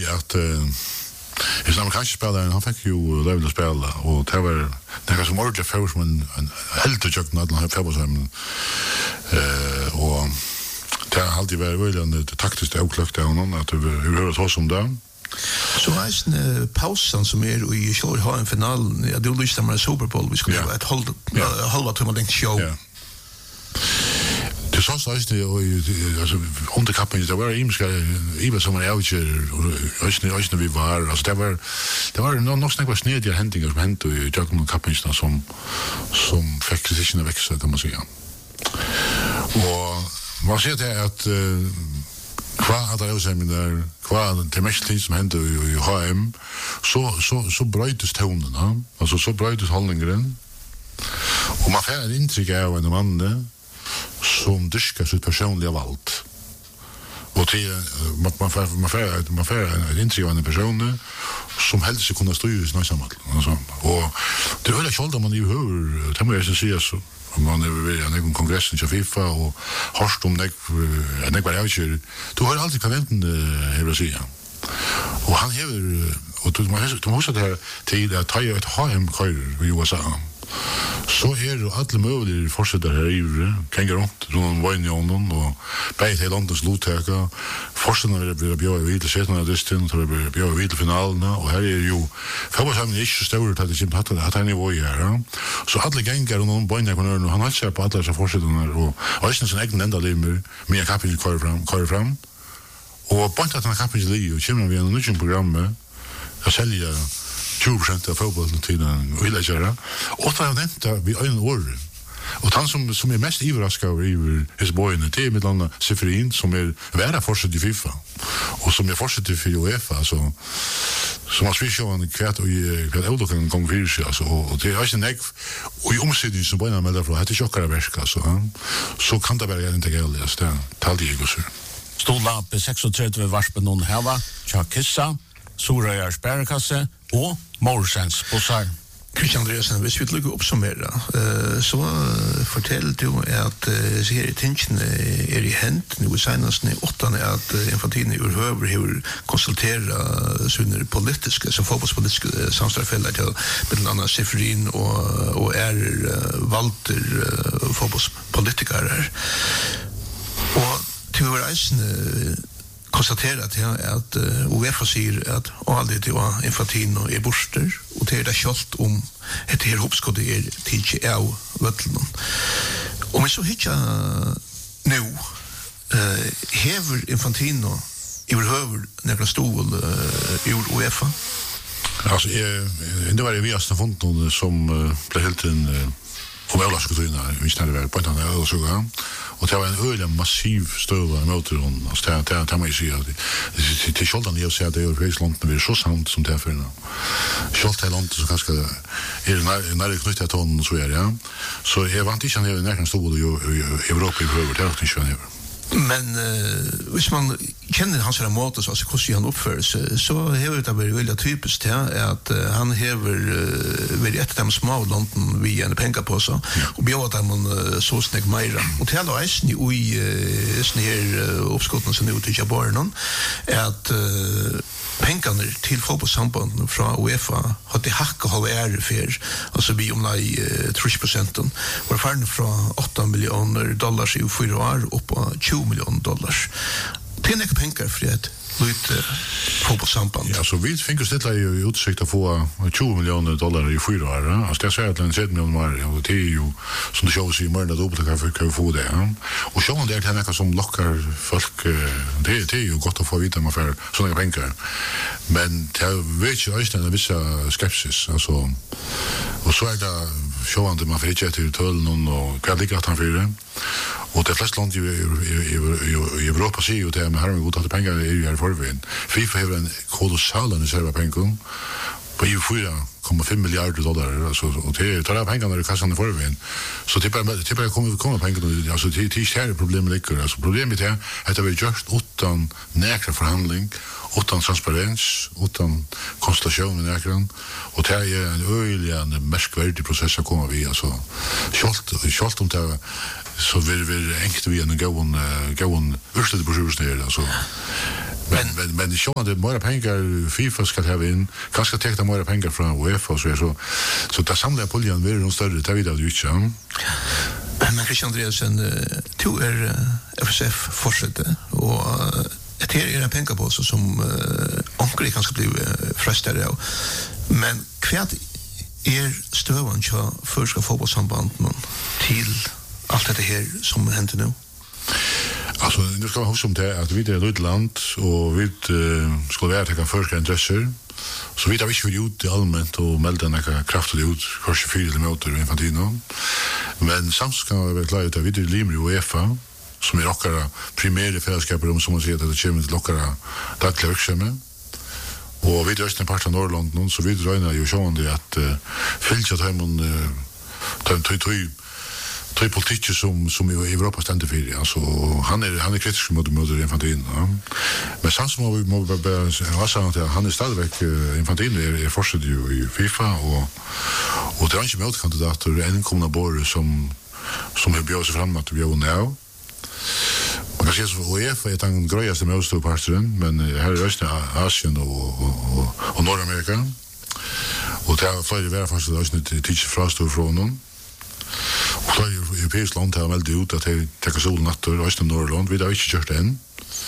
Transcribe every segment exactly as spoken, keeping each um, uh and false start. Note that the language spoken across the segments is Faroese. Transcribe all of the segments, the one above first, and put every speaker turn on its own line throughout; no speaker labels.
at I den amerikanske spilleren, han fikk jo løyvel å spille, og det var det som ordentlig for som en, en heldig kjøkken at han hadde februarsheimen. Uh, og det har alltid vært veldig taktisk avkløkt av noen, at vi hører oss om det.
Så er en pausen som er i Kjør har en finalen, ja, det er jo lyst til Super Bowl, vi skulle ha et halva timme lengt show.
Ja. Det så så ist also Unterkappen da war ihm über so mal auch ich nicht wie war also da war da war noch noch snack was näher die Handing aus Hand und Jacken Kappen ist da som som Flexion wechselt da muss ich ja. Und was ist der at kvar hat er sein mit der kvar der Mächtlin som Hand und H M so so so breites Tonen, ne? Also so breites Handlingen. Und man fährt ein Intrig av en mann, ne? Som dyrker sitt personliga vald. Och det man man får man får man får en intervju med en person som helst ska kunna stå i sammanhang alltså och det höll jag hålla man ju hör det måste jag säga så man är väl en kongress i FIFA och harst om det en var jag ju du har alltid kalendern här vill säga och han har och du måste du måste det till att ta ett H M kör i U S A. Så er jo alle mulige fortsetter her i Ivre, kenger rundt, rundt Vajnjonen, og beid hele landets lotteka. Fortsetter vil bjøre vidt til setene av distin, så vil bjøre vidt til finalene, og her er jo, Fabelsheimen er ikke større til at det kommer til at det er nivå i her. Så alle ganger og noen Vajnjonen, og han har ikke sett på alle disse fortsetterne, og Øysten sin egen enda limer, med kappen kører fram, og bant at han har kappen til li, og kommer vi en nødvendig program, og selger tjugo procent av fotbollen til den villagere. Og det er nevnt vi øyne året. Og han som, som er mest iverrasket over i hos bøyene, det er mitt landet Seferin, som er vært fortsatt i FIFA, og som er fortsatt i UEFA, så som har svitt jo en kvart og kvart euro kan komme fyrir seg, altså, og det er ikke nekv, og i omsidning som bøyene melder fra, det er sjokkere versk, altså, så kan det være gjerne ikke gældig, altså, det er talte jeg også.
Stola på seksogtredve varspen noen heva, Tja Kissa, Sorøyar Sperrekasse og Morsens Bossar.
Christian Andreasen, hvis vi lukker oppsummere, uh, så uh, forteller du at uh, sier tingene er i hent, nå i seneste åttene at uh, Infantino i Urhøver har konsulteret sånne politiske, så fotballspolitiske uh, samstårfeller til blant annet Seferin og, og er uh, valgter uh, fotballspolitikere her. Og til å reisende konstaterat ja, at uh, UEFA sier at alle det var Infantino er borster, og det er det kjølt om et her hoppskåd er tidlig av vøtlen. Og men så hitja nå uh, hever Infantino overhøver nekla stol uh, i UEFA?
Altså, jeg, det var det vi har funnet som uh, ble helt en uh, om Øvlaskutryna, hvis det var på en annen Øvlaskutryna, og det var en øyelig massiv støv av møter, altså det er må jeg si, det er skjoldan jeg å si at det er europeisk land, men vi er så samt som det er for skjolt her land, så kanskje er nærmere knyttet av tånen, så er ja, så jeg vant ikke han hever nærkens stod i Europa i prøver, det er ikke han hever.
Men uh, hvis man kjenner hans her måte, så, altså hvordan han oppfører seg, så hever det vært veldig typisk til at uh, han hever uh, vært etter de små landen vi gjerne penger på seg, ja. Og bjør dem uh, så snakk meira. Og til alle eisen i uh, sånne her uh, oppskottene som er ute i Jabarnen, er at uh, pengarna till fotbollssambanden från UEFA har det hacka halv är för alltså vi om nej tre procent var färden från åtta miljoner dollar i fyra år upp på tjugo miljoner dollar. Det är inte pengar för det lite fotbollssamband.
Ja, så vi fick ställa i utsikt att få tjugo miljoner dollar i fyra år. Alltså det säger att den sätter miljoner och det är ju som det shows i morgon att dubbelt kan kan få det. Ja. Och så om det är något som lockar folk det det är ju gott att få vita man för såna pengar. Men det vet ju också en viss skepsis alltså och så är det sjående man får ikke til tøllen og hva ligger at han fyrer. Og det fleste land i, i, i, i Europa sier jo det, men her har vi godt at penger er jo her i forveien. FIFA har en kolossal reserve penger på fyra komma fem milliarder dollar, altså, og det tar av pengene i kassan i forveien. Så det er bare, det er bare kommer, kommer pengene, altså det er ikke her problemet ligger. Altså problemet er at det har gjort uten nekre forhandling, utan transparens, utan konstellation med näkran, och det är en öjlig en märkvärdig process att komma vi alltså skolt skolt om det så vill vi enkelt vi en gåon gåon ursäkt på sjukhuset alltså Men men men det show att mer pengar FIFA ska ha in. Kanske täckta mer pengar från UEFA och så så så där samlar poljan vill de större ta vidare ut ja.
Men Christian Andreasen to är F S F fortsätter och ett här är en pengapåse som omkring kanske bli frestade av. Men kvärt är stövan så förska fotbollssambanden till allt det här som händer nu.
Alltså nu ska man huska om det att vi är ett land och vi uh, ska vara att förska intresser. Så vi har inte gjort det allmänt och melda några kraftigt ut kanske fyra eller motor Infantino. Men samtidigt kan vi klara ut att vi är limmer i UEFA som är rockare primära fällskaper som man säger att det kommer till lockare dagliga verksamhet. Och vi är östern part av Norrland nu så vi drar ju sjön att uh, fylja hem uh, ta ta ta tre politiker som som i Europa ständer för alltså han är han är kritisk mot mot Infantino ja. Men sen så må vi må bara säga att han är stadigväck Infantino är, är fortsatt ju i FIFA och och det är inte möjligt kandidater en komna bor som som är bjöd sig fram att vi är nu. Man kan säga så UEFA är den gröjaste möjlighetsparten men här är Östra Asien och och och Nordamerika och det har flera värre fast det är inte teach frost från honom. Och så är europeisk land har väl det ut att det täcker sol natter och Östra Norrland vi har inte kört än.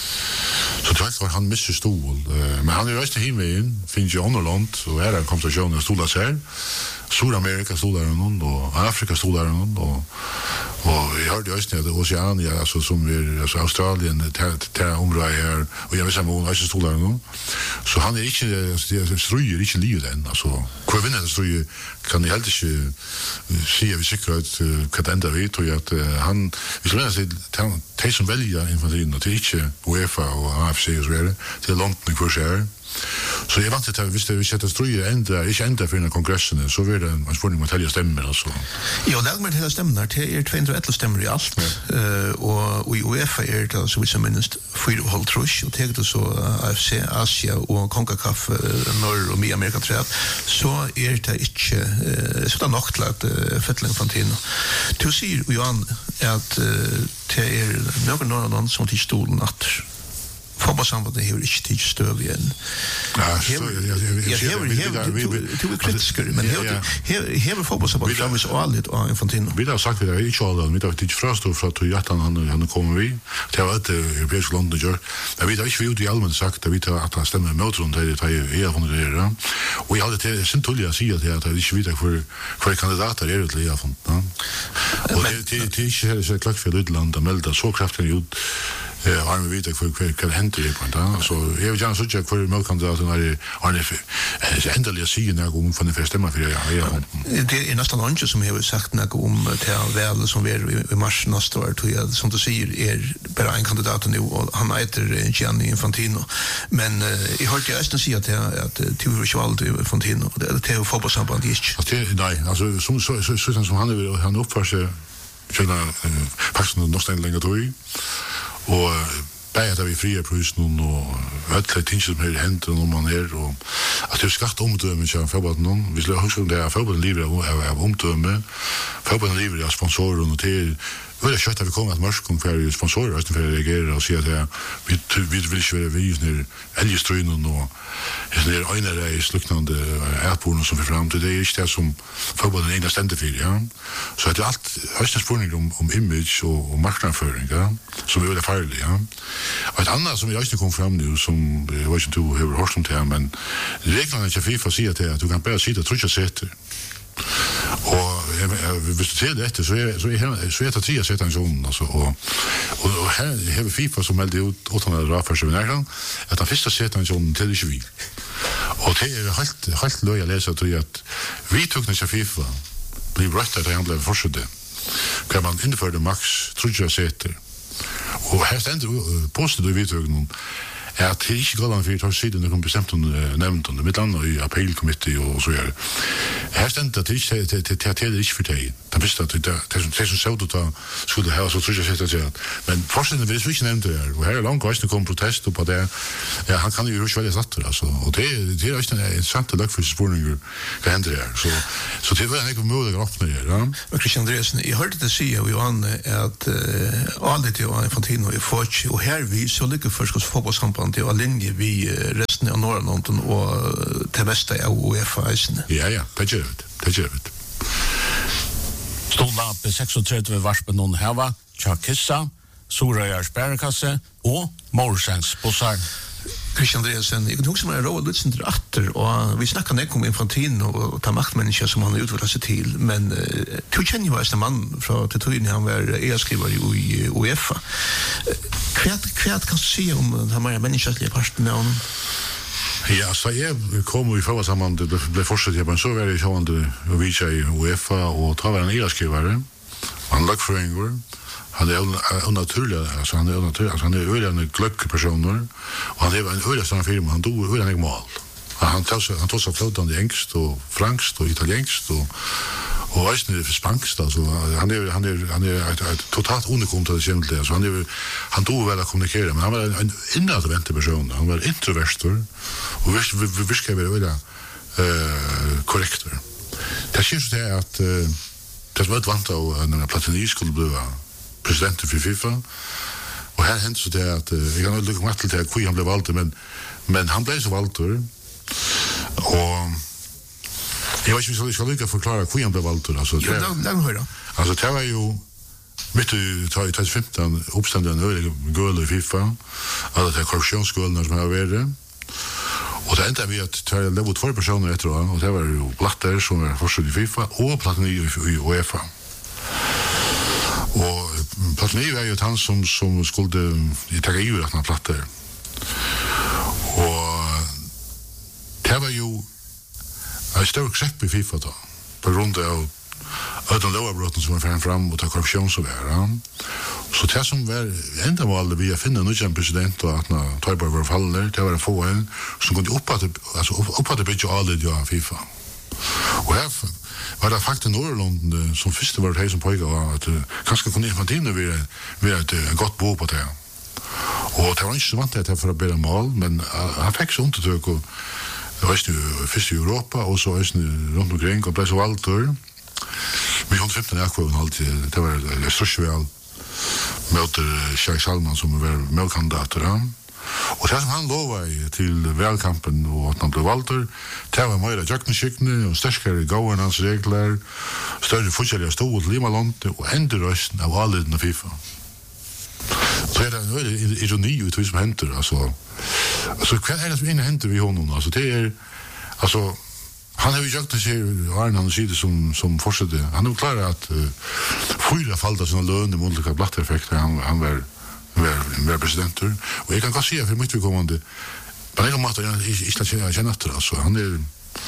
Så det var han missar stol men han är Östra himmeln finns ju andra land och här kommer så sjön stolar sig. Sydamerika stolar någon och Afrika stolar någon och och jag hörde just det Oceania alltså som är alltså Australien det området här och jag vet inte om jag stolar någon så han är inte det ströjer inte livet än alltså hur vinner det ströjer kan ni helt inte se vi säkert att kan ända vet och att han vi skulle säga ta som välja Infantino till inte UEFA och A F C och så vidare till långt mycket för så jag vant att vi visste vi sätter ströjer ända inte ända för en kongressen så blir det en spårning att tälja stämmer alltså.
Ja, det med hela stämmer det är tvåhundraelva stämmer i allt. Eh och i UEFA är det så vi som minst fyra och halv trusch och tänkte så A F C Asia och CONCACAF norr och Amerika tror jag. Så är det inte så där nog till att Fettling Infantino. Du ser Johan att det är någon annan som till stolen att fotbollssambandet har inte tid stöv igen.
Ja, så jag jag
vi vi kritiska men här här fotbollssambandet framvis alldeles och Infantino.
Vi har sagt det är inte all vi har inte frost och för att jag han han kommer vi. Det var ett europeisk land där. Jag vet inte hur det allmänt sagt det vet att han stämmer mot runt det är är från det där. Och jag hade det sen tulliga säga att det är inte vidare för för kandidater är det i alla fall. Och det det är så klart för Ryssland att melda så kraftigt ut eh har vi vet för hur kan hända det på då så jag vill gärna så jag för melkandidaten är Arne är ändliga sig när om från den första stämma för jag
det är nästan någon som har sagt något om till väl som vi i mars nästa år tror jag som du säger är bara en kandidat nu och han heter Gianni Infantino men i har ju nästan säga att att till Rivaldo Infantino det är fotbollssamband inte
nej alltså som så så som han han uppför sig såna faktiskt någonstans längre då och bättre att vi fria prus nu och alla ting som har hänt och man är och att det skatt omdöme så för vad någon vi skulle huska det för vad livet är omdöme för vad livet är sponsorer och till Well, jag tror att vi kommer att Mörskon för sponsorer att för reagera och säga att vi vi vill ju vara vi när Elgeströn och det är en där är sluknande airporten som för fram till det är inte som för vad den enda stände för ja så att det allt högsta spårning om om image och, och marknadsföring ja som är väldigt farligt ja och ett annat som jag inte kom fram nu som jag vet inte hur hört om det men reglerna i FIFA säger att du kan bara sitta tror jag sätter och hvis du ser det efter så är så är så är det tre sätt en sån alltså och och här har vi FIFA som melder ut åt den där för sig när att den första sätten sån till tjugo och det är helt helt löja läsa tror jag att vi tog när FIFA blir rätt att han blev försökte kan man införa det max tjugo sätter och här ständer postet du vet någon är att det inte går för att se det någon bestämt nämnt under mitt land i appellkommitté och så vidare. Här ständer det inte till till till inte för dig. Det visste att det det som så så då skulle ha så tror jag sätta sig. Men forskningen vill ju inte nämnt det och här är långt kostnad kom protest på det. Ja, han kan ju ju välja satt alltså och det det är just en sant lag för spårningar kan hända där. Så så det var inte möjligt att öppna det, ja.
Men Christian Andreasen, jag hörde det säga vi var att all det ju Infantino i Forge och här vi så lyckas förskotts fotbollskampanj Nederland och linje vi resten av Norrland och till mesta av UEFA.
Ja, ja, det gör det. Det gör det.
Stola på seksogtretti varspen någon hava, Tjakissa, Sorøyar Sparekasse og Morsens Bossar.
Christian Andreasen, jeg kan huske meg råd litt til atter, og vi snakket nek om Infantino og ta maktmennesker som han har utviklet seg til, men uh, du kjenner jo en mann fra til tøyden han var e-skriver i UEFA. Hva kan du si om den mer menneskelige parten av honom?
Ja, så jeg kom i forhold sammen, det ble fortsatt jeg, men så var jeg kjøvende og vidtja i UEFA, og ta var en e-skrivere, han lagfrøyngur, han är onaturlig, alltså han är onaturlig, alltså han är öliga glöck personer och han är en öliga sån firma, han tog öliga mål. Han tar sig han tar sig flötande engelskt och franskt och italienskt och och vet inte för spanskt, alltså han är han är han är ett, ett totalt unikum att känna det, så han är han tog väl att kommunicera, men han var en inåtvänd person, han var introvertor och visst vi ska vara öliga eh korrektor. Det känns det att det var ett vant av när Platini skulle bli president för FIFA. Och här hände så det att jag kan inte komma till att han blev vald, men men han blev så vald. Och jag vet inte om jag ska lycka förklara hur han blev vald, alltså
det. Ja, det höra.
Alltså det var ju mitt i tjugo femton uppståndade en ölig gul i FIFA. Alla de korruptionsgulorna som har varit. Och det enda vi att ta level två personer efter honom, och det var ju Blatter som var först i FIFA och Platini i UEFA. Och Platini var ju han som som skulle ta över att han Platter. Och det var ju en stor sak i FIFA då. På grund av öden loverbrotten som var fram fram och ta korruption så där. Så det som var ända mål vi att finna en president och att när Taibar var fallen, det var en få en som kunde upp att alltså upp att bygga all det ju FIFA. Och här var det faktiskt Norrland som första var det som pågick att kanske kunde Infantino vi vi ett gott bo på det. Och det var inte så vant att det för att bära mål, men han fick så undertök och det var ju först i Europa och så är det runt omkring och blev så valtur. Vi hade femton akvar alltid, det var det största väl möter Sheikh Salman som var målkandidater. Och det som han lovade till välkampen och att han blev valtur, det var mer jaktenskickne och starkare governance-regler, större forskjelliga stål till Limaland och ändrösten av alldeles av FIFA. Så är det en väldigt ironi ut vad som händer, alltså. Alltså, vad är det som inte händer vid honom? Alltså, det är, alltså, han har ju sagt att Arne han säger som som fortsätter. Han har klarat att uh, fyra fall av sina lön i målliga blatteffekter. Han han var var var president och jag kan kanske säga för mycket kommande. Men jag måste jag ska säga jag nästan alltså han är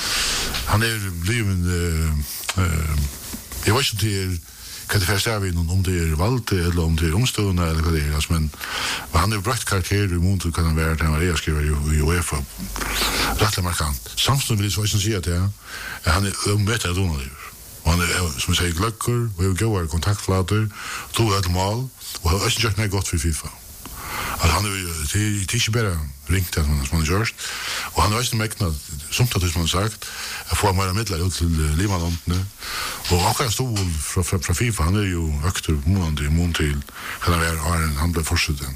han är bliven eh uh, jag vet inte kan det förstå vi om det är valt eller om det är omstående eller vad det är, alltså, men han har brukt karaktär i mån kan han vara att han var e-skriver i UEFA rättligt markant. Samtidigt vill jag så säga att ja, han är omättad donaliv. Han är, som jag säger, glöckor och har goda kontaktflator, tog ett mål och har också gjort något gott för FIFA. Alltså, han är ju inte bara ringt att man har gjort, och han har också mäknat, som det som han sagt, att få mer medlar ut till Limalandene. Och akkurat stod från fra, fra FIFA, han är ju ökter månande i mån till kan han vara en han blev fortsätten.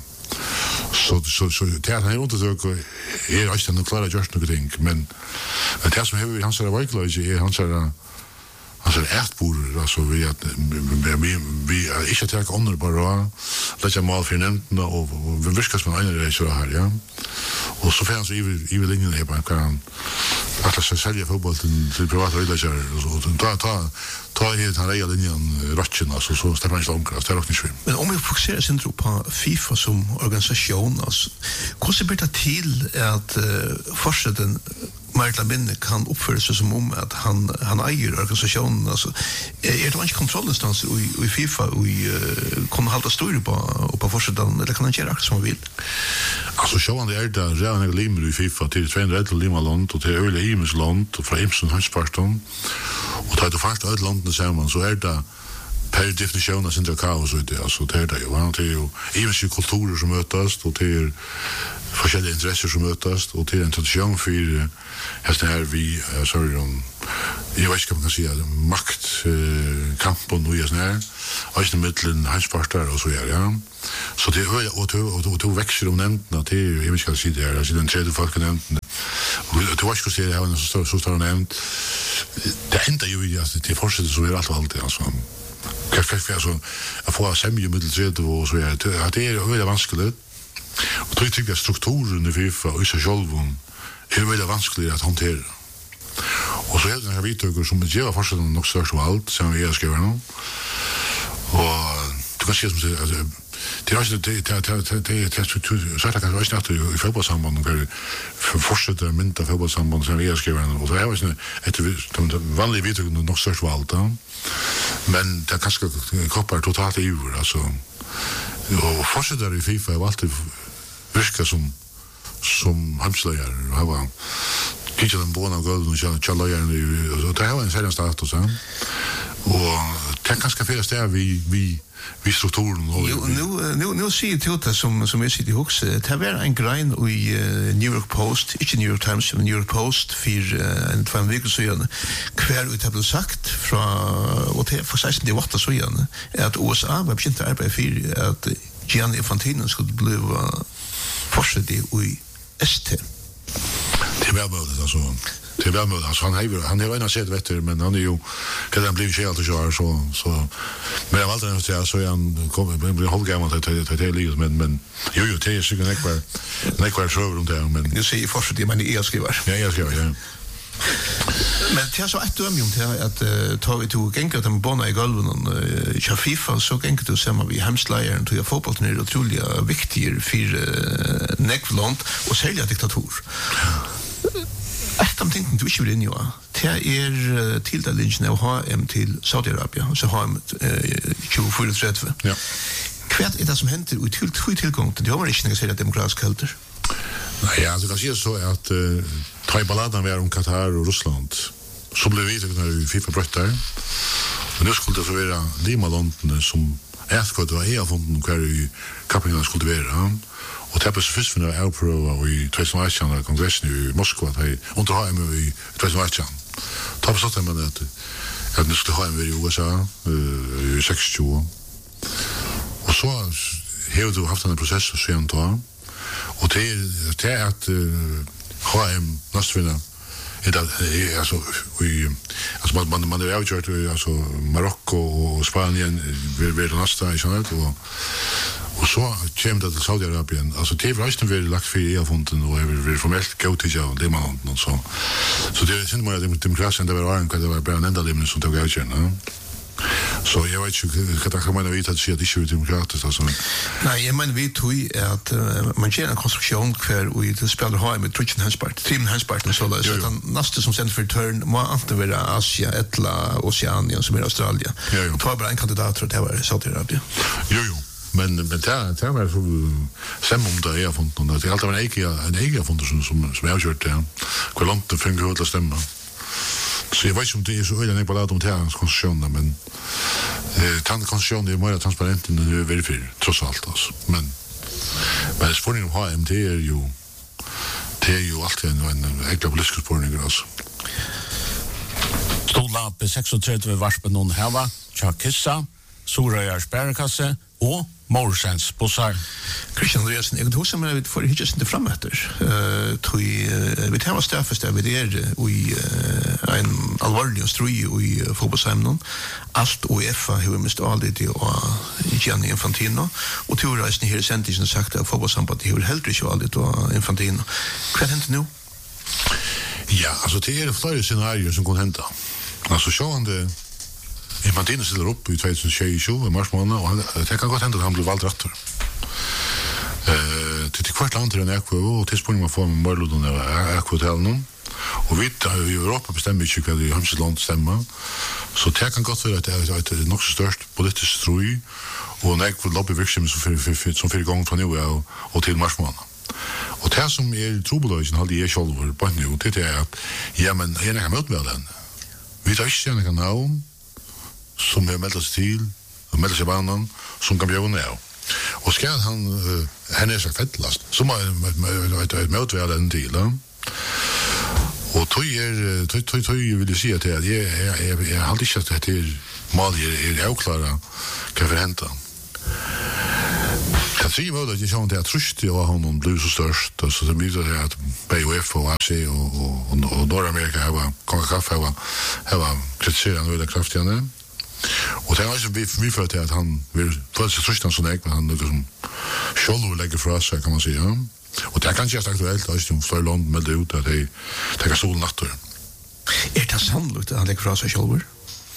Så så så det är han undersöker är också den klara just något ting, men det som har vi hans verklighet är hans alltså ärtbor, alltså vi att vi vi är inte att ta under bara lägga mål för nämnden och vi viskas med en resa här, ja. Och så fanns ju i i linjen här på kan att så sälja fotboll till, till privata villager och så ta ta ta helt han lägger linjen ratchen alltså så Stefan Långkrast det är också inte.
Men om vi fokuserar sin tro på FIFA som organisation, alltså hur ser det till att uh, fortsätta Martla Binne kan uppföra sig som om att han han äger organisationen, alltså är det inte kontrollinstanser i i FIFA och uh, kommer hålla styr på på fortsättningen eller kan han göra som han vill?
Alltså så han är där redan i Limru i FIFA till tvåhundra Limaland och till Öle Imes land och från Imsen Hansparton och tar det fast ett land tillsammans så är det per definition av inte kaos så det alltså det är det ju han till ju kulturer som mötas och till olika intressen som mötas och till en tradition för hästen här vi sorry om jag vet inte vad man kan säga, maktkampen och sån här, och i mitten hanspartar och så här, ja. Så det är och och och och växer om nämnden till jag vet inte vad säga där, alltså den tredje folk nämnden. Och du vet ska se det här så så står nämnt. Det enda ju alltså det fortsätter så är allt allt alltså. Kanske för så att få sämje med det och så här. Det är väldigt vanskligt. Och tror jag att strukturen i FIFA och så själva är väldigt vanskligt att hantera. Och så är det här vidtöker som det gör fortsätter nog så så allt som vi har skrivit nu. Och du kan se som det det är det det det det det struktur så att kan jag snart i fotbollssamband och för fortsätta mynta fotbollssamband som vi har skrivit och så här var det ett vanligt vidtöker nog så så allt. Men det kanske koppar totalt i ur alltså och fortsätter i FIFA är alltid virka som som hamslöjar och har kitchen den båna guld och så challojar nu och det har en sedan status så och det kanske för det vi vi vi strukturen och
nu nu nu ser det ut som som är sitt i hus det var en grein i New York Post inte New York Times men New York Post för en två veckor sedan kvar ut har sagt från och det för sexton det var så igen att U S A var bestämt att arbeta för att Gianni Infantino skulle bli forseti i S T.
Det är väl möjligt alltså. Det är väl möjligt. Alltså han har han har ena sett vet du men han är ju kan han bli helt och så så så men jag valde att säga så han kommer bli håll gammal att det det livet men men jo jo det är så kan kvar nej kvar så runt där men
du ser forseti men det är skrivar.
Ja jag skriver ja.
Men det är så ett döm ju till att ta vi tog gänga dem bonna i golven och köra FIFA så gänga du samma vi hemsläger och jag fotboll nu otroligt viktigt för Neckland och sälja diktator. Ett av tingen du inte vill in ju det är tilldelningen av H M till Saudiarabien så H M tjugofyra trettio.
Ja.
Kvart är det som händer ut till tillgång till det har man inte några säga demokratiska kultur.
Nej, alltså kan säga så att uh, ta i balladen med om Qatar och Ryssland så blev vi när vi FIFA bröt där. Men det skulle det så vara Lima London som är då är funden kvar i kapitalen skulle vara. Och det är precis för när jag prövar i tjugohundraarton kongressen i Moskva att jag under har mig i tjugohundraarton. Ta på sånt men att jag nu skulle ha en i U S A i sextio. Och så har du haft en process så sent då. Och det är det är att H M nästvinna är det alltså vi alltså man man man är utgjort alltså Marocko och Spanien vill vill nästa i sånt och och så kommer det till Saudiarabien alltså det var ju väl lagt för er funden och är väl formellt gå till jag det man och så så det är inte mer det demokratin det var en kan det var bara en enda limit som tog ut igen. Så jag vet ju att jag menar vet att det är ju demokratiskt alltså.
Nej, jag menar vi tror att man gör en konstruktion kvar och det spelar ha med Twitchen Hanspart, Team Hanspart så där så att nästa som sen för turn må inte vara Asia eller Oceanien som är Australien. Och tar bara en kandidat tror det var Saudiarabien.
Jo jo. Men men det det var så sem om det är funden det är alltid en egen en egen funden som som som jag har gjort det. Hur långt det fungerar att stämma. Så jag vet inte om det är så öden på om det är konstitutionen men eh konstitutionen är mer transparent än det är verifierat trots allt alltså. Men men det spårningen H M det är ju det är ju alltid en en äkta politisk spårning alltså.
Stola på trettiosex varspen någon här va. Chakissa, Soraya Sparkasse och Morsens bussar.
Christian Andreasen, jag tror som vi får hittas inte fram efter. Eh tror vi tar oss därför där vi är i en allvarlig strid i fotbollsämnen. Allt UEFA har mist aldrig det och Gianni Infantino och tror att ni har sent sagt att fotbollssambandet har helt inte aldrig då Infantino. Vad händer nu?
Ja, alltså det är flera scenarier som kan hända. Alltså sjående Infantino ställer upp i tjugohundratjugosju i mars månad och det kan gott hända att han blir vald rätt. Eh, till kvart land till Ekvo och till spårning man får med Mörluden av Ekvo-hotellen. Och vi i Europa bestämmer inte vad det är hemskt land stämma. Så det kan gott vara att det är nog så störst politiskt stroj och en Ekvo lobbyvirksomhet som för, som för igång från nu och, och till mars månad. Och det som är trobolagen hade jag själv på nu det är att ja men jag kan möta med den. Vi tar inte en kanal som är meldas till och meldas i banan som kan bjöna ner. Och ska han uh, han är så fettlast som har ett möte den till. Og tog er, tog, tog, tog vil jeg si at jeg, jeg, jeg, jeg har ikke at dette er mal er, er avklare hva for hente. Det er tre mål at jeg kjenner til at trustig av honom blir så størst, og så det blir det at B U F og A C og, og, og, og Nord-Amerika har CONCACAF har kritiseret noe kraftigere. Og det er også vi, vi føler til at han vil føle seg trustig som jeg, men han liksom selv legger fra seg, kan man si, ja. Og det er kanskje ikke aktuelt, det er ikke flere land melder ut at de tenker solen natter.
Er det sannlukt at han legger fra seg selv?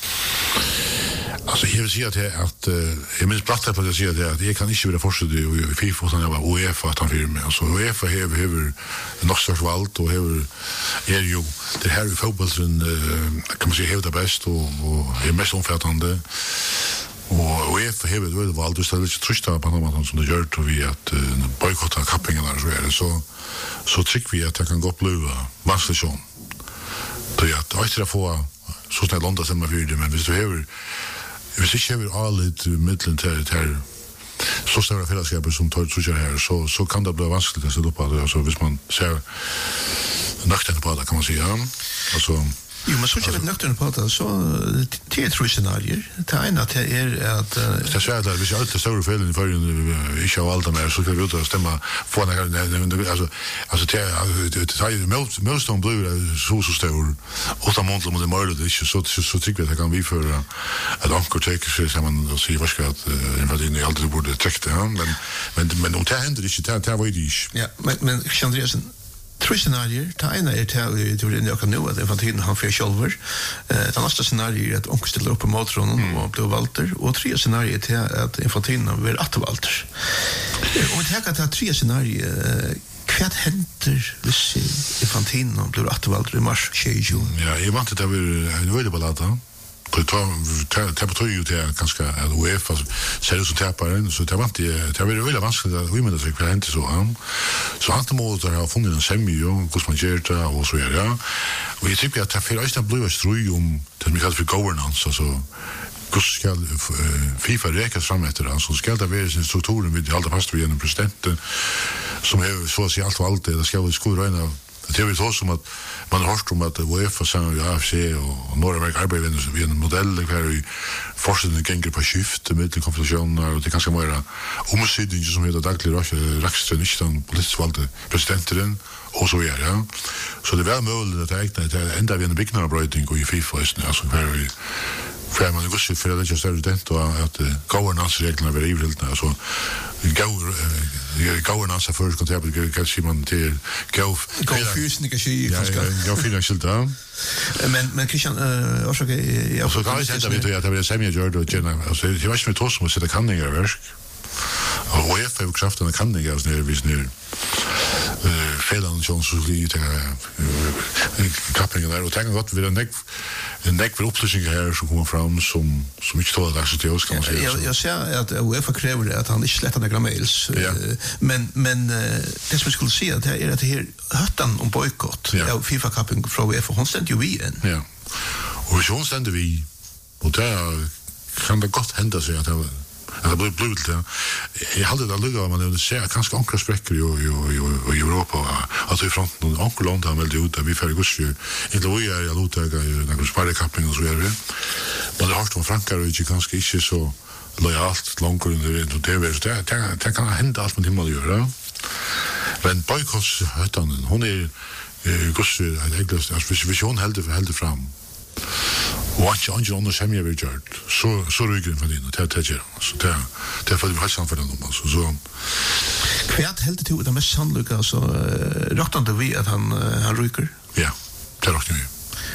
Altså, jeg vil si at jeg, at, uh, jeg minns bratt på at jeg sier at, at jeg kan ikke være fortsatt i FIFA utan jeg var UEFA at han fyrer med. Altså, UEFA hever, hever nok størst valgt, og hever, er jo, det her i fotballen, uh, kan man si, hever det best, og, og er mest omfattende. Og UEFA hever det valgt, hvis det er litt trustet på noe som det gjør, og vi at uh, boykottet kappingen og så er det, så, så trykker vi at det kan godt bli vanskelig sånn. Det er at det er ikke å få så snart London stemmer for det, men hvis du hever hvis ikke hever allit middelen til, til så større fellesskaper som tar trusjer her, så, så kan det bli vanskelig å stille opp av det, altså hvis man ser nøkterne på det, kan man si, ja. Altså,
jo, men så kjører vi nøkterne på det, så det er tre scenarier. Det ene til er at...
Det er svært at hvis jeg alltid større feilen i førgen ikke har valgt mer, så kan vi ut og stemme få en altså, altså, det er motstånd blir så så stor, åtta måneder om det er mulig, det er ikke så, så, så trykker vi at jeg kan biføre at anker teker seg sammen og sier, hva skal jeg at infantinen alltid burde trekke det, ja? men, men, men om det hender ikke, det, det var det ikke.
Ja, men, men Christian Andreasen, tre scenarier. Det ene er til du er inne i akkurat nå, at infantinen han fyrer sjølver. Det neste scenarier er at onkel stiller opp på måltronen mm. og blir valter. Og tre scenarier er til at infantinen blir attervalter. Og vi tenker at tre scenarier, hva henter hvis infantinen blir attervalter i mars tjue?
Ja, jeg vant til det er en veldig ballata. Det betyder jo til ganske at UEFA ser ut som tapparen, så det er vant til, det er veldig vanskelig at vi mener seg hva henter så. Så andre måter har funnet en semi, hvordan man gjør det, og så er det. Og jeg tykker at det er ikke blitt strøy om det vi kaller for governance, altså hvordan skal FIFA rekes frem etter det, så skal det være sin strukturen vi holder fast ved gjennom presidenten, som er så å si alt og alt det, det skal vi sko røyne av. Det er vel også om at man har hørt om at UEFA sammen med A F C og Nord-Amerika arbeider ved en modell hver i forskjellene ganger på skift med til konfrontasjoner, og det er ganske mer omsydning som heter daglig rakstren, ikke den politisk valgte presidenteren, og så er, ja. Så det er vel mulig at det er enda ved en byggnaderbrøyting i FIFA, altså hver i för man går så för det just är det då att governance-reglerna är ivrilt alltså governance för kontrakt kan se man till gå
gå fysiska ski
kanske ja finansiellt då
men men Christian eh också jag
så kan jag säga att det är semi gjort och gärna alltså det var ju med trots måste det kan inte verk och jag får kraft och kan inte alltså när vi snur eh felande chans så lite kappingen där och tänka gott vi den neck en neck för upplösning här så kommer fram som som inte tål att det ska man säga.
Jag jag ser att UEFA kräver att han inte släpper några mails men men det som skulle se att det är att det här höttan om bojkott av FIFA cupen från UEFA hon ständer ju vi in.
Ja. Och så ständer vi och där kan det gott hända sig att det det blir blivit det. Jag hade det lugga man det ser kanske ankra sprecker i i Europa alltså i fronten och ankland har väl gjort vi för gus ju inte vad jag låter jag några spare kapping och så är det. Men det har från Frankrike kanske inte så lojalt långt under det det är det det kan hända allt med himmel göra. Men boykotts hötan hon är gus egentligen alltså vision helt helt fram. Och att jag inte under semja vill göra så så rycker för det det det så det det får vi ha samfällt om så så
kvart helt till det mest sannolika så rättande vi att han han rycker
ja det räcker ju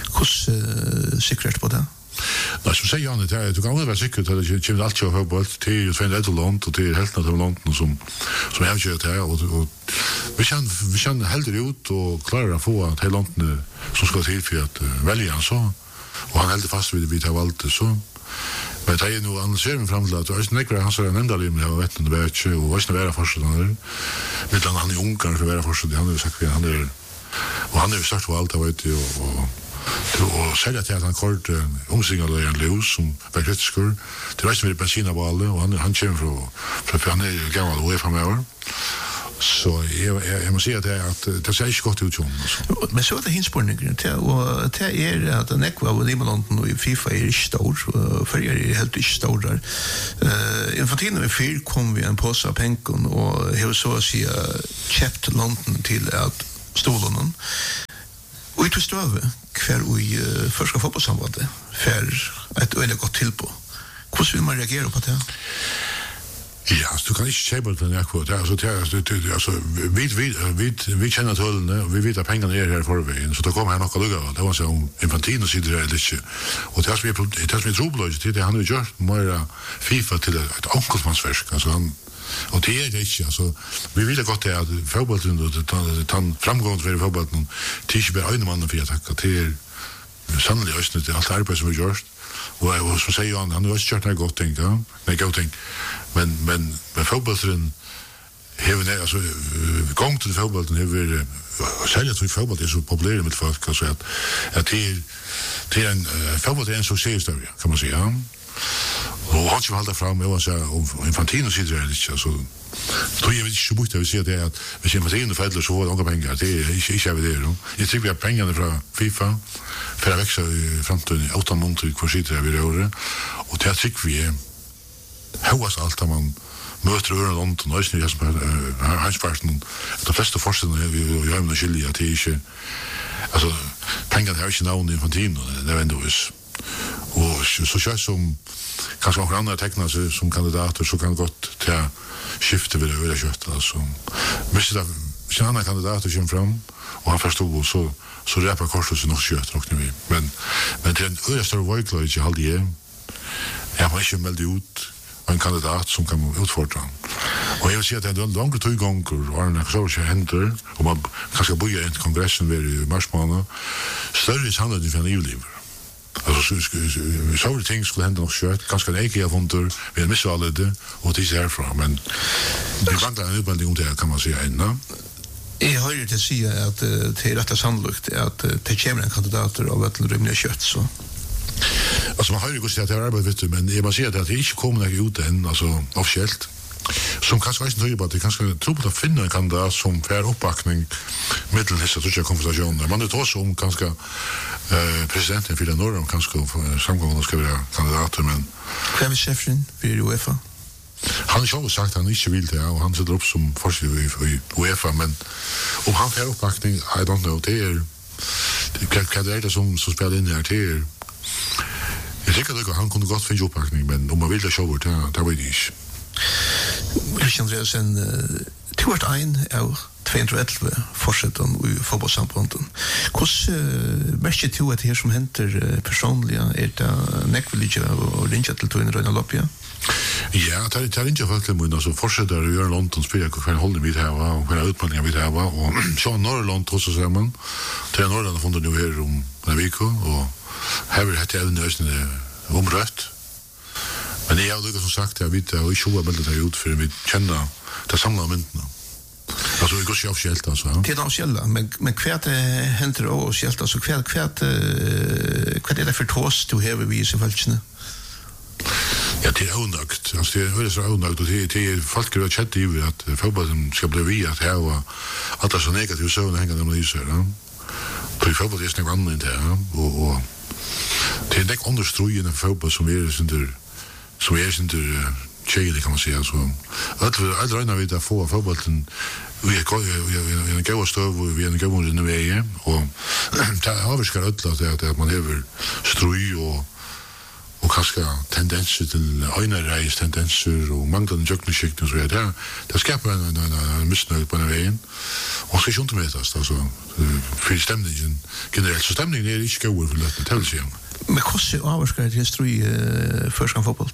hur säkert på det
Nej, som säger han det du kan väl vara säker att det kommer allt jag har på till två ett land och till helt av landet som som har gjort det och och vi kan vi kan helt ut och klara att få att hela landet som ska till för att välja så och han held fast vid vi har valt så men det är nu annonseringen fram till att det är nekra han så en enda lim jag vet inte det är och vad ska vara första där med han i Ungarn för vara första han har sagt han är och han har sagt vad allt har varit och och säga att han kort omsingar då en lus som var kritiskur det var som med bensin av alla och han han kommer från från han är gammal och är framöver Så jag, jag, jag måste säga att det, att det ser inte gott ut.
Men så är det hinspårningen, och det är att en ekva av Nimelanden och i FIFA är inte stor, och färger är helt inte stor där. Uh, Infantino med fyr kom vi en påse av pengen, och har så att säga köpt London till att stolen. Och i tog stöve, kvar i uh, första fotbollssambandet, för ett väldigt gott tillpå. Hur vill man reagera på det?
Ja, alltså, du kan inte köpa det när jag det alltså det alltså vi vi vi vi känner tullen och vi vet att pengarna är här förvägen så då kommer han nog att lugga det var så om Infantino sitter där lite och det har vi det har vi trubbel det han har gjort mer FIFA till ett onkelmansverk alltså han och det är det inte alltså vi vill gott att fotbollen och det tan framgång för fotbollen tills blir en man för att attacka till sannolikt är det allt arbete som vi gör. Och jag så säger han han har också gjort det gott tänka. Men gott tänk. Men men med fotbollen har alltså gång till fotbollen har vi sälja till fotboll är så populärt med folk kan säga att att det det är en fotboll är en succéhistoria kan man säga. Och han skulle hålla fram med oss om Infantino sitter där lite så då jag vet inte så mycket vi ser det att vi ser vad Infantino fäller så några pengar det är inte inte det då. Jag tycker vi har pengarna från FIFA för att växa i framtiden åtta månader kvar sitter vi där och det tycker vi hur allt man möter över London och Östern som hans farsen de flesta forskare vi gör med skilja att det inte alltså pengarna har inte någon Infantino det vänder oss och så kör som kanske några andra tecknar sig som kandidater så kan gott ta skifta vid öra kött alltså måste det sen andra kandidater kommer fram och han förstod så så räpar korset så nog kött och nu men men den översta workload jag hade ju jag har ju meldt ut en kandidat som kan utfordra. Och jag vill säga att det är en lång tillgång och en extra händer och man kanske börja en kongressen vid marsmånad större sannolikhet för en E U-liv. Alltså så så så det ting skulle hända nog kört ganska en eka avunter vi missar alla det och det är härifrån men det vandrar en utbildning om det kan man säga ända.
Jag har ju till säga att det är rätt sannolikt att det kommer en kandidater av ett rymliga kött så.
Alltså man har ju gått att det arbetar vet du men jag måste säga att det inte kommer ut än alltså officiellt. Som kanske inte tror på att det kanske tror på att finna en kandidat som får uppbackning mittel dessa två konversationer. Man det också om kanske eh presidenten för norr om kanske samgången ska vara kandidater men
vem är chefen för UEFA?
Han har ju sagt att han inte vill det och han sätter upp som forskare i UEFA men om han får uppbackning I don't know det är det kan det som som spelar in här till. Jag tycker att han kunde gott finna uppbackning men om man vill det show det det var det inte.
Christian Andreasen tvårt ein av tvåhundraelva fortsätter i fotbollssambandet. Hur märker du att det här som händer personligen är det nekveliga och linja till två hundra loppia?
Ja, det är det är inte folk alltså fortsätter att göra London spela kan hålla vid här och kan utmaningar vid här och så Norrland trots så man till Norrland från nu här om en vecka och här vill det även nösten omrött. Men det är ju som sagt jag vet att vi showa bildet har gjort för vi känner det samla myntna. Alltså vi går ju officiellt alltså.
Det är officiellt men men kvärt händer och officiellt alltså kvärt kvärt kvärt är det för toast du har vi så falskne.
Ja, det är onökt. Alltså det är så onökt och det är folk har chatta ju att fotbollen ska bli vi att här och att det så negativt så hänger det med i så där. För fotboll är det något annat där och och det är det underströjande fotboll som är under så är det inte tjejde kan man säga så att alla räna vid att få fotbollen vi är vi är gå stå vi är gå nu är och ta har vi ska utla att man över ströj och och kanske tendenser till öjnareis tendenser och manglande jökningsskikt och så där det skapar en en missnöjd på den vägen och så inte med det alltså för stämningen generellt så stämningen är inte god för det till sig.
Men hur ser avskar det ströj för fotboll?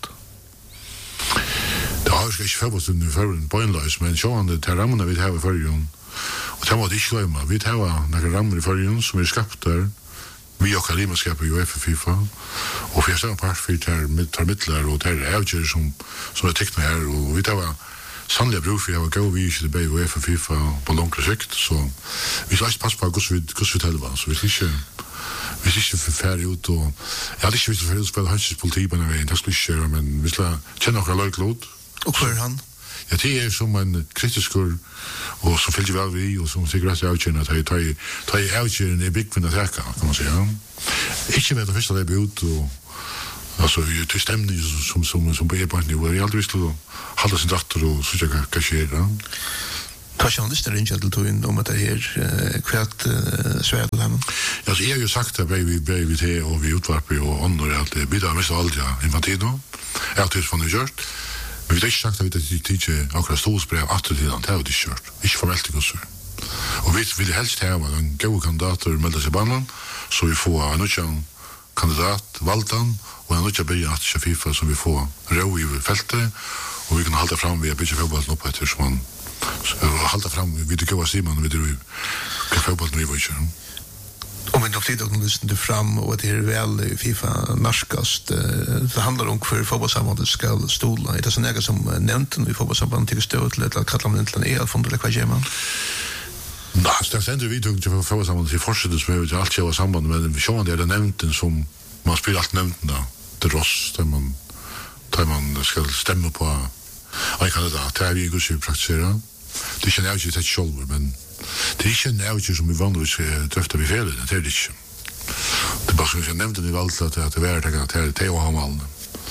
Det har jag inte fått en förrän på en lös, men så han det rammarna vi har i förrjun. Och det var det inte glömma. Vi har några rammar i förrjun som är skapt där. Vi har kalimaskap i UEFA FIFA. Och vi har stått part för tar mittlar och tar avgör som som är tecknat här. Och vi tar sannliga bror för jag var gå vi inte det bei UEFA FIFA på långt sikt. Så vi ska inte passa på hur vi hur vi tälva. Så vi ska inte vi ska inte förfärd ut och jag hade inte vill spela hans politik på den vägen. Det skulle inte göra, men vi ska känna några löjklot.
Och för han?
ja, det är som en kritisk och som följer väl vi och som tycker att jag känner att jag tar tar jag outchen i big för att täcka kan man säga. Inte med det första det ut och alltså ju till stämning som som som på e-point nu. Jag aldrig skulle hålla sin dator och så jag kan köra.
Kanske han lyssnar inte till tog in om att det är kvart svärd och lämna.
Alltså jag har ju sagt att vi vi till och vi utvarper och andra att det bidrar mest av allt ja infantino. Jag har tills från det gjort. Men vi har inte sagt att vi inte tidigare akkurat stålsbrev att det redan det har det kört. Inte formellt också. Och vi vill helst ha en god kandidat och melda sig banan så vi får en annan kandidat valdan och en annan början att köra FIFA så vi får ro i fältet och vi kan hålla fram via bitch fotbollen upp efter som man hålla fram vid det goda Simon vid det fotbollen i vårt.
Om vi nog tid att lyssna fram och att det är väl FIFA narskast det handlar om för fotbollssambandet ska stola. Det är så några som nämnt i fotbollssambandet till stöd till att kalla man inte är från det kvar man.
Nej, det ändå vi tog till fotbollssambandet till fortsätter som vi allt själva samband men vi såg det är nämnt som man spelar allt nämnt då. Det ross där man där man ska stämma på en kandidat. Det är ju också praktisera. Det känner jag ju inte själv men det är inte en avgjort som vi vanligtvis dröftar vid felet, det är det inte. Det är bara som jag nämnde i valget att det är värdetäckande att det är och ha malen.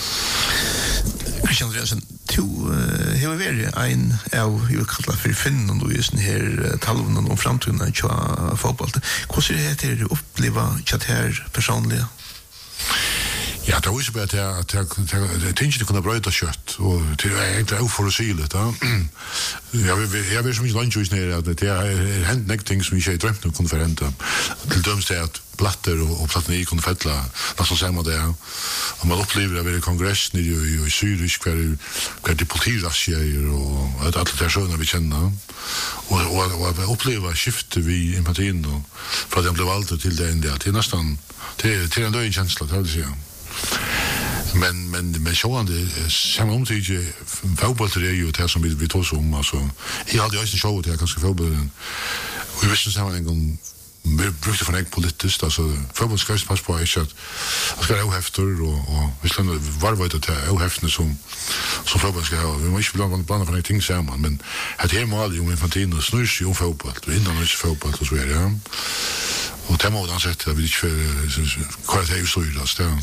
Christian Andreasen, du har varit en av, jag vill kalla för finnen och just den här talven om framtiden av fotboll. Hur är det till att uppleva det här personliga?
Ja, det är också bara att jag tänkte inte kunna bröta kött och det är egentligen oförutsägligt. Jag vet som inte lunch nere att det är hänt någonting som inte är drömt om kunde förhända. Till döms det att plattor och plattorna kunde fälla nästan samma det. Och man upplever att det är kongress nere i Syrisk där det politirascher och alla de personer vi känner. Och att uppleva skifte vid empatin för att de blev valt till det ända. Det är nästan det är en död känsla, det vill jag säga. Men men men så han samma omtid fotboll det är ju det som vi vi tog om alltså jag hade ju en show det kanske fotbollen och vi visste så en gång vi brukade för en politiskt alltså fotboll ska pass på att jag ska ha häfter och och vi ska var var det att häften som som fotboll ska ha vi måste blanda blanda för någonting samman men det är mål ju infantino snurr ju fotboll innan det fotboll så är det och det måste han sätta vi inte kvalitet så ju då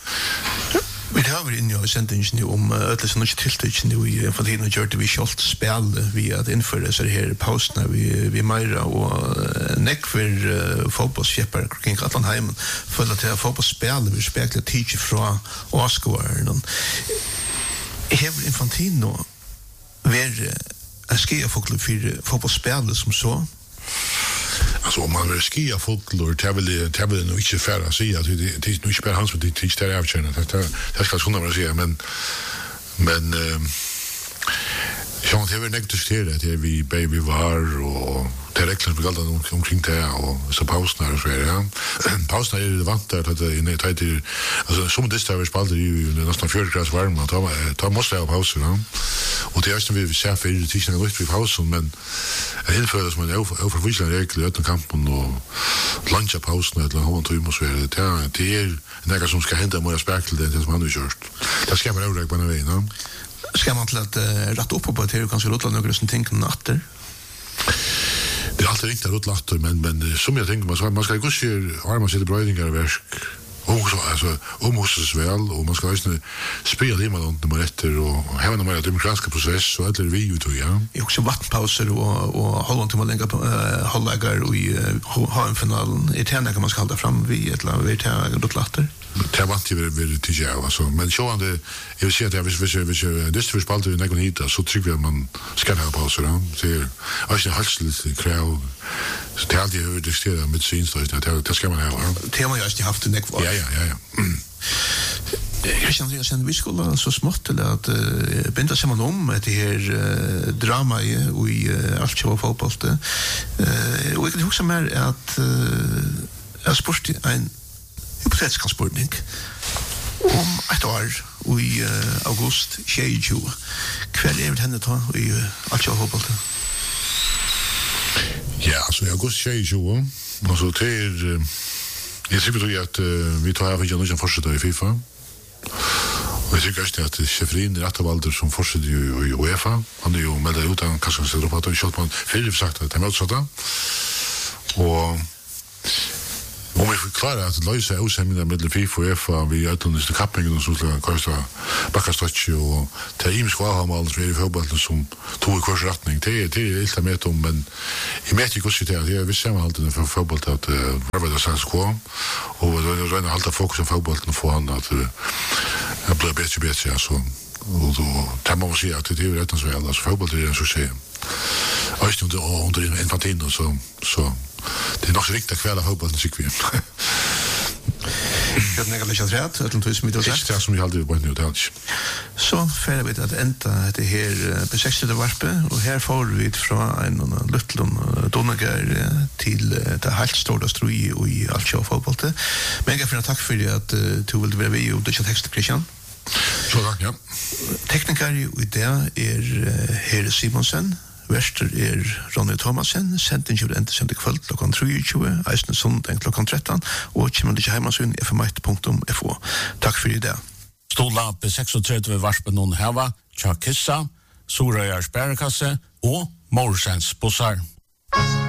Vi har vært inne i sendingen nu om ødelig som ikke tiltøk nu i Infantino gjør det vi kjolt spil vi at innføre seg her pausene vi, vi meira og nekver fotballskjepper kring Atlanheimen føler til at fotballspil vi spekler tidlig fra Oscar-varen Hever Infantino være en skjefokler for fotballspil som så
alltså om man vill skia fotboll det vill det vill nog inte färra sig att det det är nog inte bara hans för det det är avkänna det det ska kunna man säga men men jag har väl negativt det det vi baby var och det räknas med allt omkring det och så pausen så är det pausen är det vant att det i tid till alltså som det står spalt ju nästan fyra grader varmt och då då måste jag pausa då och det är just vi ser för det tisdagen luft vid pausen men inför som en övervisning regel utan kampen och lunchpausen eller hur man tror måste det det är några som ska hända mer spektakel det som han har gjort det ska man överräkna på en väg va
ska man till att rätta upp på det kanske låta några som tänker natter.
Det är alltid riktigt att låta men men som jag tänker man ska man ska gå se har man sitter brödingar i verk och så alltså om måste så väl och man ska ju spela det man inte mer efter och ha en mer demokratisk process så att det vi ju då ja.
Jag också vattenpauser och och hålla till längre hållagar och ha en final i tärna kan man ska hålla fram vi ett eller vi tar det låter.
Det var inte väldigt till jag alltså men så han det jag vill säga att jag vill vill vill det skulle spalta i någon hit så tycker jag man ska ha pauser då så alltså halsligt kräv så det hade ju det styr med synströst det det ska man ha
det har man ju alltid haft en nekvar
ja ja ja ja
Christian Andreasen vi skulle så smått till att binda samman om det här drama i allt som var fotboll och jag kan huska mer att jag sport en hypotetisk spurning om ett år i august tjugo kväll är det henne ta i allt jag hoppas
ja så i august tjugo och så till jag tycker ju att vi tar av igen och fortsätter i FIFA Og jeg tykker ikke at Schäferin er ettervalder som fortsetter i UEFA. Han er jo meldet ut, han kanskje steder opp at han kjøtt man fyrir sagt at det er motsatt. Og om vi forklarer at løse avsemmene mellom FIFA og UEFA vi er utenlandste kappingen og så til Karlstad Bakkastotje og til Ims Kvahamal som er i fotballen som tog i kvars retning. Det er det er helt med om, men jeg vet ikke også til at jeg visste meg alltid for fotballen at det var det sanns kva og det var røyne alltid fokus om fotballen og få han at det ble bedre og bedre, altså. Og det må man si at det er jo rettens vel, altså fotballen er en suksess. Og ikke om det er under Infantino, så, så det er nok så riktig kveld av fotballen, sikker vi.
Kan du ikke lære træt, et eller annet som vi har sagt?
Ikke det som vi aldri var på en utdanning.
Så ferdig vi at enda etter her på sekstende varpe, og her får vi fra en Luttlund Donegar til det helt store strøy i alt sjå fotballet. Men jeg finner takk for at du vil være vi og det ikke tekst, Christian.
Så takk, ja.
Tekniker i det er Herre Simonsen, Verster er Ronny Thomasen, sendten kjører enda sendt i kveld klokken treogtjúgu, eisende sondag klokken tretton, og kommer til heimansyn f m ett punktum f o. Takk for i det.
Stola på treogtretti varspen noen heva, Tja Kissa, Sorøyars Bærekasse og Morsens Bossar.